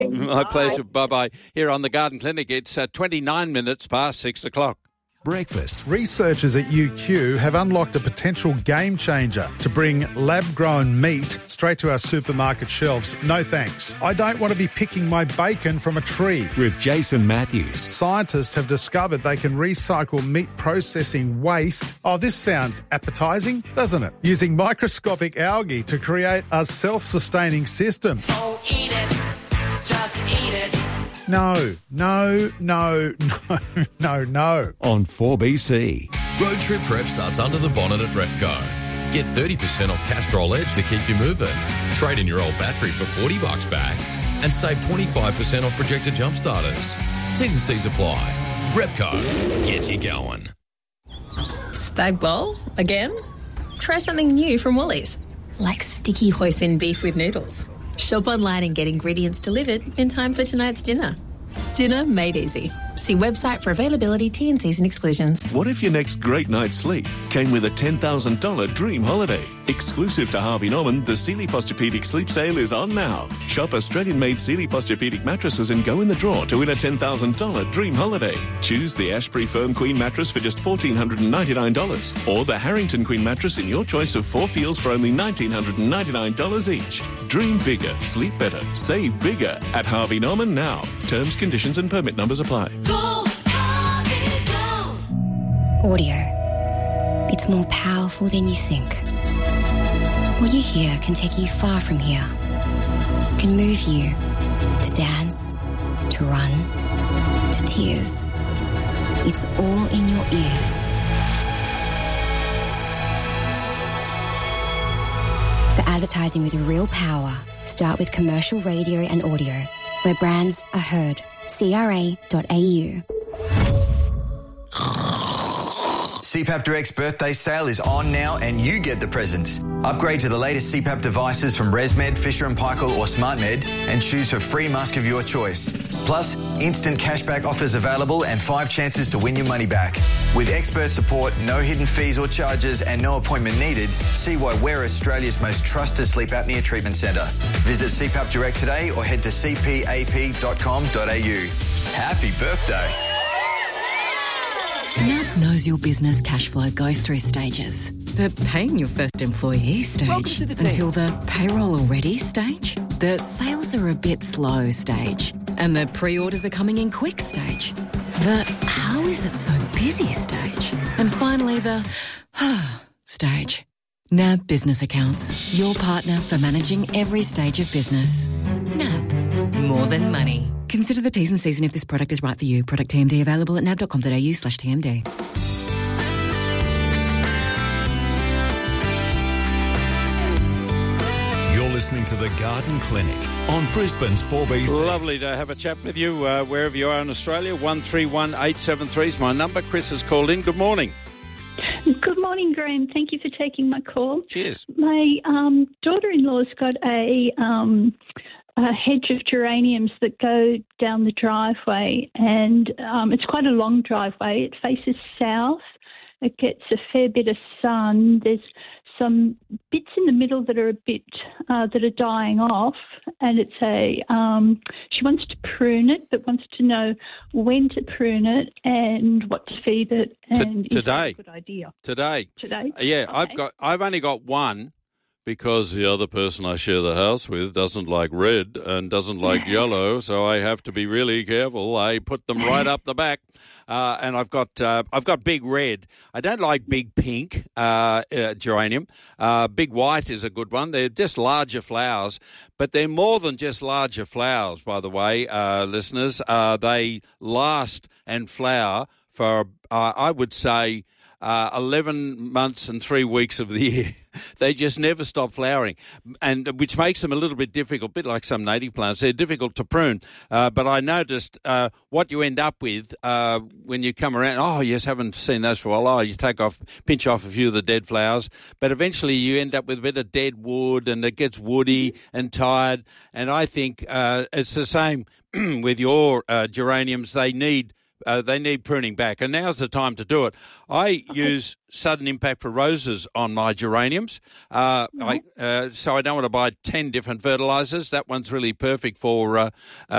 My pleasure. Bye-bye. Here on the Garden Clinic, it's 29 minutes past 6 o'clock. Breakfast. Researchers at UQ have unlocked a potential game changer to bring lab-grown meat straight to our supermarket shelves. No thanks. I don't want to be picking my bacon from a tree. With Jason Matthews. Scientists have discovered they can recycle meat processing waste. Oh, this sounds appetising, doesn't it? Using microscopic algae to create a self-sustaining system. So eat it. Just eat it. No. On 4BC. Road trip prep starts under the bonnet at Repco. Get 30% off Castrol Edge to keep you moving. Trade in your old battery for $40 back and save 25% off projector jump starters. T's and C's apply. Repco, get you going. Spag bowl? Again? Try something new from Woolies, like sticky hoisin beef with noodles. Shop online and get ingredients delivered in time for tonight's dinner. Dinner made easy. See website for availability, T&Cs and exclusions. What if your next great night's sleep came with a $10,000 dream holiday? Exclusive to Harvey Norman, the Sealy Posturepedic Sleep Sale is on now. Shop Australian-made Sealy Posturepedic mattresses and go in the draw to win a $10,000 dream holiday. Choose the Ashbury Firm Queen mattress for just $1,499 or the Harrington Queen mattress in your choice of 4 feels for only $1,999 each. Dream bigger, sleep better, save bigger at Harvey Norman now. Terms, conditions and permit numbers apply. Go, Harvey, go. Audio. It's more powerful than you think. What you hear can take you far from here. It can move you to dance, to run, to tears. It's all in your ears. For advertising with real power, start with commercial radio and audio, where brands are heard. CRA.au. CPAP Direct's birthday sale is on now and you get the presents. Upgrade to the latest CPAP devices from ResMed, Fisher & Paykel or SmartMed and choose for free mask of your choice. Plus, instant cashback offers available and 5 chances to win your money back. With expert support, no hidden fees or charges and no appointment needed, see why we're Australia's most trusted sleep apnea treatment centre. Visit CPAP Direct today or head to cpap.com.au. Happy birthday. NAB knows your business cash flow goes through stages. The paying your first employee stage, until the payroll already stage, the sales are a bit slow stage, and the pre-orders are coming in quick stage, the how is it so busy stage, and finally the stage. NAB Business Accounts, your partner for managing every stage of business. NAB, more than money. Consider the T's and C's and if this product is right for you. Product TMD available at nab.com.au/TMD. You're listening to the Garden Clinic on Brisbane's 4BC. Lovely to have a chat with you wherever you are in Australia. 131873 is my number. Chris has called in. Good morning. Good morning, Graham. Thank you for taking my call. Cheers. My daughter-in-law's got a hedge of geraniums that go down the driveway, and it's quite a long driveway. It faces south. It gets a fair bit of sun. There's some bits in the middle that are a bit that are dying off, and it's she wants to prune it, but wants to know when to prune it and what to feed it. And today, is that a good idea? Today. Okay. Yeah, I've only got one. Because the other person I share the house with doesn't like red and doesn't like yellow, so I have to be really careful. I put them right up the back, and I've got big red. I don't like big pink geranium. Big white is a good one. They're just larger flowers, but they're more than just larger flowers. By the way, listeners, they last and flower for I would say 11 months and 3 weeks of the year. They just never stop flowering, and which makes them a little bit difficult, a bit like some native plants. They're difficult to prune. But I noticed what you end up with when you come around. Oh, yes, haven't seen those for a while. Oh, you pinch off a few of the dead flowers, but eventually you end up with a bit of dead wood, and it gets woody and tired. And I think it's the same with your geraniums. They need they need pruning back, and now's the time to do it. I use sudden impact for roses on my geraniums, so I don't want to buy 10 different fertilisers. That one's really perfect for